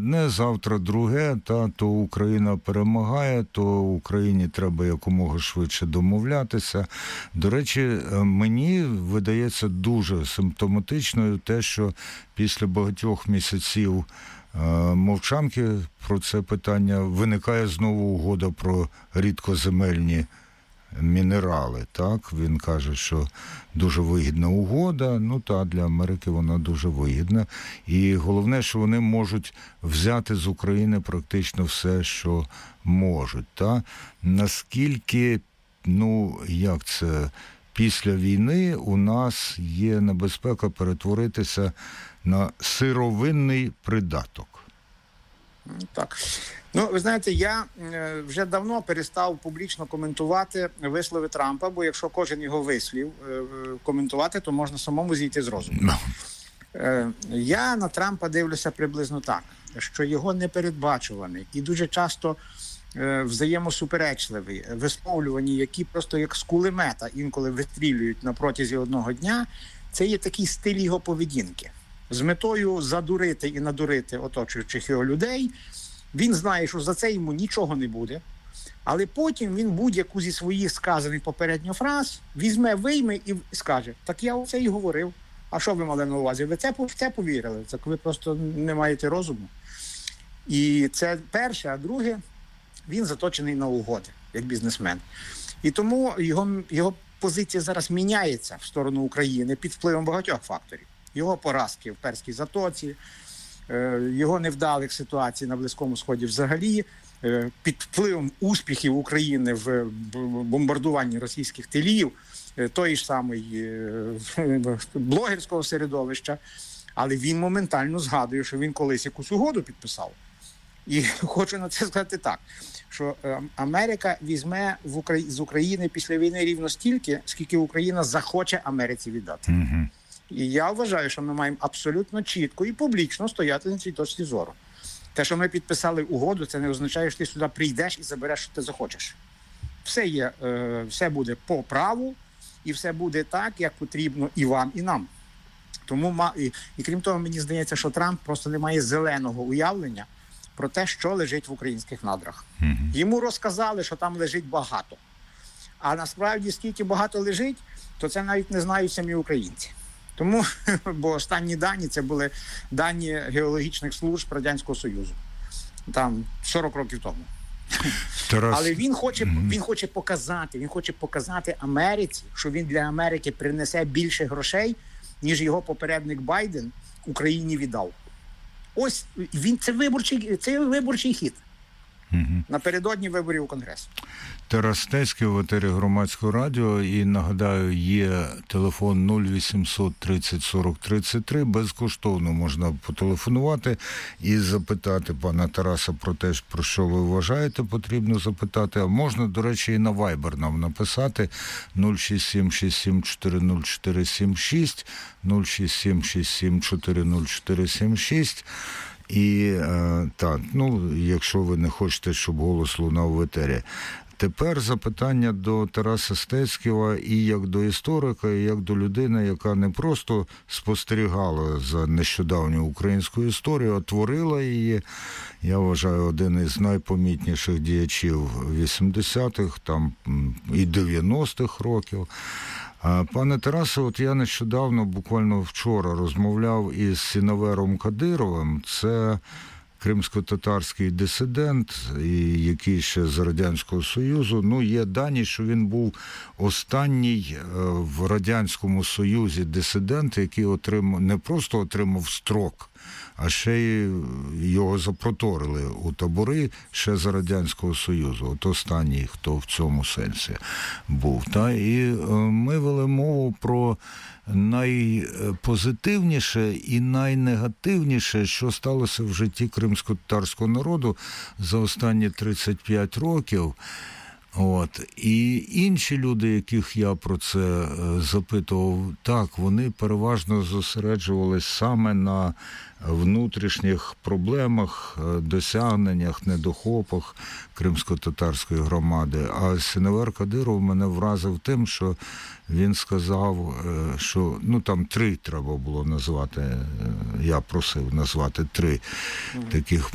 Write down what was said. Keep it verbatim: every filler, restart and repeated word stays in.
одне, завтра друге, та то Україна перемагає, то Україні треба якомога швидше домовлятися. До речі, мені видається дуже симптоматичною те, що після багатьох місяців мовчанки про це питання виникає знову угода про рідкоземельні мінерали, так? Він каже, що дуже вигідна угода, ну та для Америки вона дуже вигідна. І головне, що вони можуть взяти з України практично все, що можуть, та? Наскільки, ну, як це, після війни у нас є небезпека перетворитися на сировинний придаток? Так. Ну, ви знаєте, я е, вже давно перестав публічно коментувати вислови Трампа, бо якщо кожен його вислів е, коментувати, то можна самому зійти з розуму. No. Е, я на Трампа дивлюся приблизно так, що його непередбачуваний і дуже часто е, взаємосуперечливий, висловлювані, які просто як з кулемета інколи вистрілюють на протязі одного дня, це є такий стиль його поведінки. З метою задурити і надурити оточуючих його людей. Він знає, що за це йому нічого не буде, але потім він будь-яку зі своїх сказаних попередньо фраз візьме, вийме і скаже: так я оце і говорив. А що ви мали на увазі? Ви це, в це повірили? Так ви просто не маєте розуму. І це перше. А друге, він заточений на угоди, як бізнесмен. І тому його, його позиція зараз міняється в сторону України під впливом багатьох факторів. Його поразки в Перській затоці, його невдалих ситуацій на Близькому Сході взагалі, під впливом успіхів України в бомбардуванні російських тилів, тої ж самої блогерського середовища, але він моментально згадує, що він колись якусь угоду підписав. І хочу на це сказати так, що Америка візьме в Украї... з України після війни рівно стільки, скільки Україна захоче Америці віддати. Mm-hmm. І я вважаю, що ми маємо абсолютно чітко і публічно стояти на цій точці зору. Те, що ми підписали угоду, це не означає, що ти сюди прийдеш і забереш, що ти захочеш. Все є, е, все буде по праву, і все буде так, як потрібно і вам, і нам. Тому, і, і крім того, мені здається, що Трамп просто не має зеленого уявлення про те, що лежить в українських надрах. Mm-hmm. Йому розказали, що там лежить багато. А насправді, скільки багато лежить, то це навіть не знають самі українці. Тому, бо останні дані, це були дані геологічних служб Радянського Союзу. Там сорок років тому. Тарас... Але він хоче, mm-hmm. він хоче показати, він хоче показати Америці, що він для Америки принесе більше грошей, ніж його попередник Байден Україні віддав. Ось він, це виборчий, це виборчий хід. Mm-hmm. Напередодні виборів у Конгрес. Тарас Стецький в етері Громадського радіо. І нагадаю, є телефон нуль вісімсот тридцять сорок тридцять три. Безкоштовно можна потелефонувати і запитати пана Тараса про те, про що ви вважаєте потрібно запитати. А можна, до речі, і на Viber нам написати нуль шість сім шість сім чотири нуль чотири сім шість, нуль шість сім шість сім чотири нуль чотири сім шість. І е, так, ну, якщо ви не хочете, щоб голос лунав в етері. Тепер запитання до Тараса Стецького і як до історика, і як до людини, яка не просто спостерігала за нещодавньою українською історією, а творила її. Я вважаю, один із найпомітніших діячів вісімдесятих, там і дев'яностих років. Пане Тарасе, от я нещодавно, буквально вчора, розмовляв із Сіневером Кадировим. Це кримсько-татарський дисидент, який ще з Радянського Союзу. Ну, є дані, що він був останній в Радянському Союзі дисидент, який отримав, не просто отримав строк, а ще й його запроторили у табори ще за Радянського Союзу. От останній, хто в цьому сенсі був. Та? І ми вели мову про найпозитивніше і найнегативніше, що сталося в житті кримсько-татарського народу за останні тридцять п'ять років. От. І інші люди, яких я про це запитував, так, вони переважно зосереджувались саме на внутрішніх проблемах, досягненнях, недохопах кримсько-татарської громади. А Сіневер Кадиров мене вразив тим, що він сказав, що, ну, там три треба було назвати, я просив назвати три таких